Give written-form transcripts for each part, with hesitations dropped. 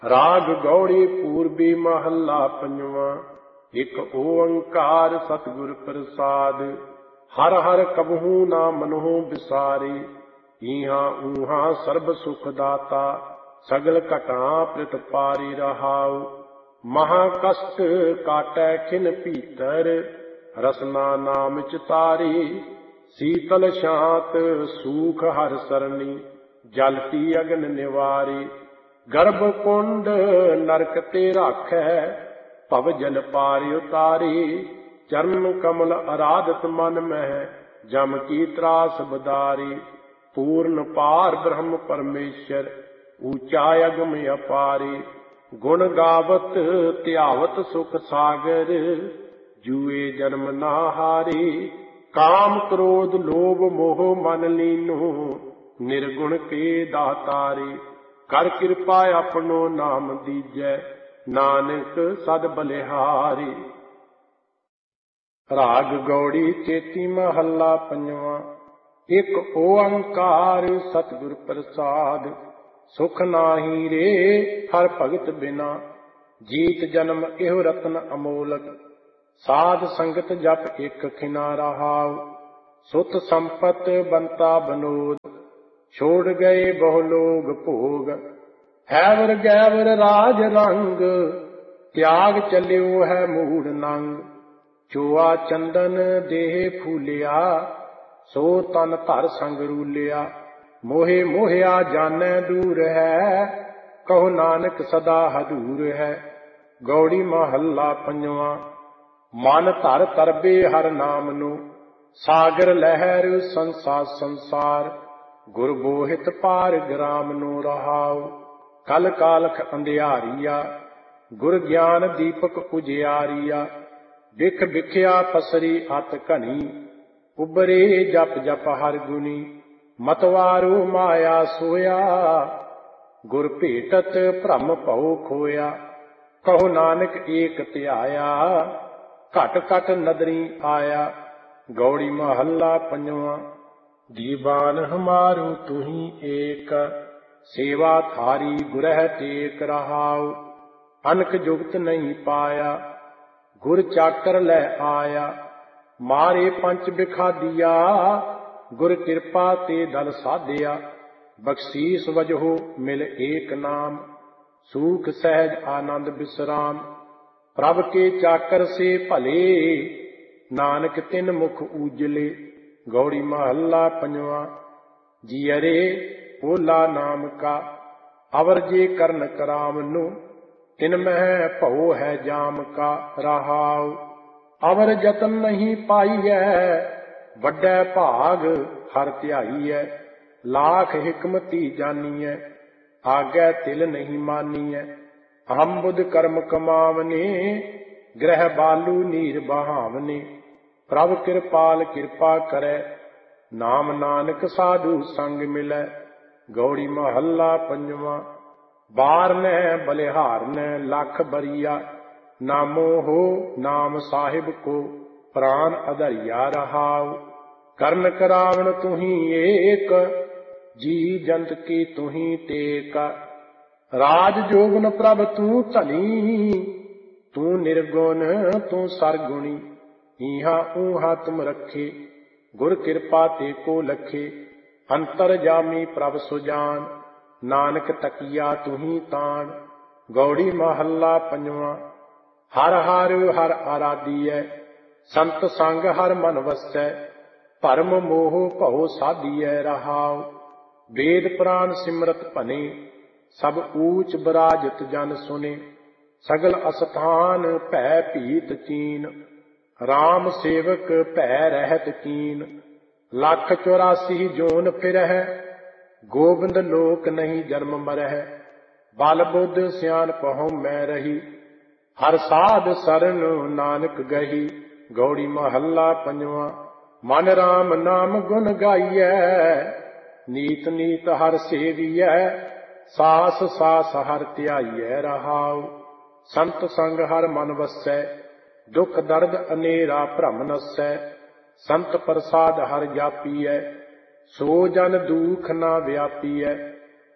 राग गौड़ी पूर्वी महला पंजवा। एक ओंकार सतगुर प्रसाद। हर हर कबहू ना मनहु बिसारे। इहाँ ऊहाँ सर्ब सुख दाता। सगल घटा प्रित पारी रहाउ। महा कष्ट काटै खिन भीतर। रसना नाम चितारी। शीतल शांत सूख हर सरनी। जलती अगन निवारी। गर्भ कुंड नरक ते राखै। भव जल पार उतारी। चरण कमल आराधत मन मह। जम की त्रास बदारी। पूर्ण पार ब्रह्म परमेश्वर। ऊंचा अगम अपारी। गुण गावत त्यावत सुख सागर। जुए जन्म ना हारी। काम क्रोध लोभ मोह मन लीनो। निर्गुण के दातारी। कर कृपा अपनो नाम दीजै। नानक सद बलिहारी। राग गौड़ी चेती महला पंजवा। एक ओंकार सतगुर प्रसाद। सुख नाहि रे हर भगत बिना। जीत जन्म एहो रतन अमोलक। साध संगत जप एक खिना रहाउ। सुत संपत बंता बनोद। छोड़ गए बहु लोग भोग। हैवर गैवर राज रंग। त्याग चलियो है मूढ़ नंग। चोआ चंदन देह फूलिया। सो तन धर संग रूलिया। मोहे मोहिया जानै दूर है। कहो नानक सदा हदूर है। गौड़ी महला पंजवा। मन धर तरबे हर नाम नु। सागर लहर संसार संसार। गुर बोहित पार ग्राम नो रहाउ। कल कालख अंधियारिया। गुर ज्ञान दीपक उजियारिया। बिख बिखिया पसरी अत घनी। उबरे जप जप हर गुनी। मतवारो माया सोया। गुर भेटत भ्रम भउ खोया। कहो नानक एक ध्याया। घट घट नदरी आया। गौड़ी महला पंजवा। दीवान हमारू तुही एक। सेवा थारी गुरह टेक रहाउ। अनक जुगत नहीं पाया। गुर चाकर लै आया। मारे पंच बिखा दिया। गुर कृपा ते दल साधिया। बख्शीस वजहो मिल एक नाम। सूख सहज आनंद विश्राम। प्रभ के चाकर से भले। नानक तिन मुख उजले। गौड़ी महला पंजवा। जियरे ओला नाम का। अवर जे करन करावनु। तिन मह भउ है जाम का रहाउ। अवर जतन नहीं पाईऐ। वड्डै भाग हर ध्याईऐ। लाख हिकमती जानीऐ। आगे तिल नहीं मानीऐ। हम बुध कर्म कमावने। ग्रह बालू नीर बहावने। प्रभ कृपाल कृपा करे। नाम नानक साधु संग मिलै। गौड़ी महला पंजवा। बार ने बलिहार ने लख बरिया। नामो हो नाम साहिब को। प्राण अधरिया रहाउ। करन करावण तुही एक। जी जंत की तुही टेक। राज जोगन प्रभ तू धनी। तू निर्गुण तू सरगुणी। इहाँ ऊहाँ तुम रखे। गुर कृपा ते को लखे। अंतर जामी प्रभ सुजान। नानक तकिया तुही तान। गौड़ी महला पंजवा। हर हर हर आराधीऐ। संत संग हर मन वसै। भरम मोह भउ साधीऐ रहाउ। वेद पुराण सिमरत भने। सब ऊच बराजत जन सुने। सगल अस्थान भै भीत चीन। राम सेवक भै रहत कीन। लख 84 जोन फिरह। गोबिंद लोक नहीं जन्म मरह। बल बुद्ध सियान पहुँ मैं रही। हर साध सरन नानक गही। गौड़ी महला पंजवा। मन राम नाम गुण गाइयै। नीत नीत हर सेवियै। सास सास हर ध्याइयै रहाउ। संत संग हर मन वसै। दुख दर्द अनेरा भ्रम नसै। संत प्रसाद हर जापीऐ। सो जन दुख ना व्यापीऐ।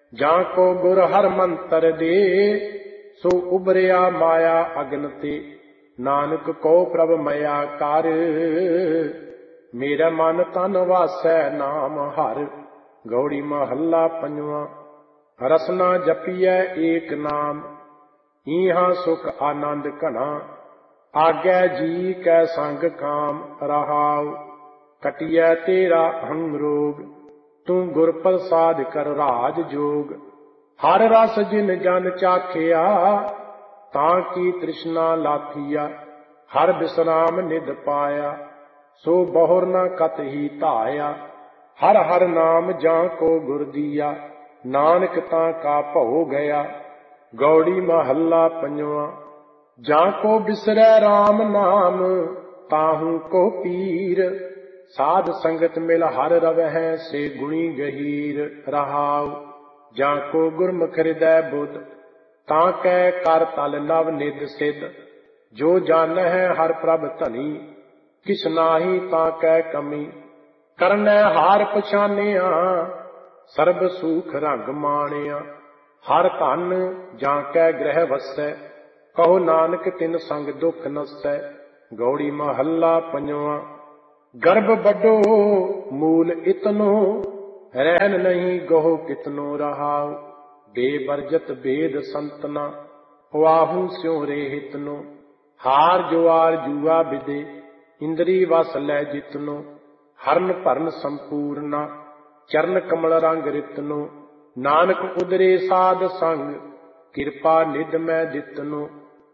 ਜਾਂ ਕੋ ਗੁਰ ਹਰ ਮੰਤਰ ਦੇ, ਸੋ ਉਬਰਿਆ ਮਾਇਆ ਅਗਨ ਤੇ। ਨਾਨਕ ਕੋ ਪ੍ਰਭ ਮਇਆ ਕਰ, ਮੇਰਾ ਮਨ ਤਨ ਵਾਸੈ ਨਾਮ ਹਰਿ। ਗੌੜੀ ਮਹੱਲਾ ਪੰਜਵਾਂ। ਰਸਨਾ ਜਪੀਐ ਏਕ ਨਾਮ, ਈਹਾਂ ਸੁਖ ਆਨੰਦ ਘਣਾ। ਆਗੈ ਜੀ ਕੈ ਸੰਗ ਕਾਮ, ਰਹਾਉ ਕਟਿਐ ਤੇਰਾ ਅਹੰ ਰੋਗ। ਤੂੰ ਗੁਰ ਪ੍ਰਸਾਦਿ ਕਰ ਰਾਜ ਜੋਗ। ਹਰ ਰਸ ਜਿਨ ਜਨ ਚਾਖਿਆ, ਤਾਂ ਕੀ ਤ੍ਰਿਸ਼ਨਾ ਲਾਥੀਆ। ਹਰ ਬਿਸਰਾਮ ਨਿਧ ਪਾਇਆ, ਸੋ ਬਹੁਰ ਨ ਕਤਹੀ ਧਾਇਆ। ਹਰ ਹਰ ਨਾਮ ਜਾਂ ਕੋ ਗੁਰ ਦੀਆ, ਨਾਨਕ ਤਾਂ ਕਾ ਭਉ ਗਿਆ। ਗੌੜੀ ਮਹੱਲਾ ਪੰਜਵਾਂ। ਜਾਂ ਕੋ ਬਿਸਰੈ ਰਾਮ ਨਾਮ, ਤਾਹੂ ਕੋ ਪੀਰ। ਸਾਧ ਸੰਗਤ ਮਿਲ ਹਰ ਰਵਹਿ, ਸੇ ਗੁਣੀ ਗਹੀਰ। ਰਹਾਉ ਜਾਂ ਕੋ ਗੁਰਮੁਖ ਹਿਰਦੈ ਬੁੱਧ, ਤਾਂ ਕੈ ਕਰ ਤਲ ਨਵ ਨਿਧ ਸਿੱਧ। ਜੋ ਜਾਣਹਿ ਹਰ ਪ੍ਰਭ ਧਨੀ, ਕਿਛ ਨਾਹੀ ਤਾਂ ਕੈ ਕਮੀ। ਕਰਨੈ ਹਾਰ ਪਛਾਨਿਆ, ਸਰਬ ਸੂਖ ਰੰਗ ਮਾਣਿਆ। ਹਰ ਧਨ ਜਾਂ ਕੈ ਗ੍ਰਹਿ ਵਸੈ, ਕਹੋ ਨਾਨਕ ਤਿਨ ਸੰਗ ਦੁਖ ਨਸੈ। ਗੌੜੀ ਮਹੱਲਾ ਪੰਜਵਾਂ। ਗਰਭ ਵੱਡੋ ਮੂਲ ਇਤਨੋ, ਰਹਿਨ ਨਹੀਂ ਗਹੁ ਕਿਤਨੋ। ਰਹਾਉ ਬੇਵਰਜਤ ਬੇਦ ਸੰਤਨਾ, ਵਾਹੂ ਸਿਉ ਰੇ ਹਿਤਨੋ। ਹਾਰ ਜੁਆਰ ਜੂਆ ਵਿਦੇ, ਇੰਦਰੀ ਵਸ ਲੈ ਜਿਤਨੋ। ਹਰਨ ਭਰਨ ਸੰਪੂਰਨਾ, ਚਰਨ ਕਮਲ ਰੰਗ ਰਿਤਨੋ। ਨਾਨਕ ਉਦਰੇ ਸਾਧ ਸੰਗ, ਕਿਰਪਾ ਨਿਧ ਮੈਂ ਦਿੱਤਨੋ।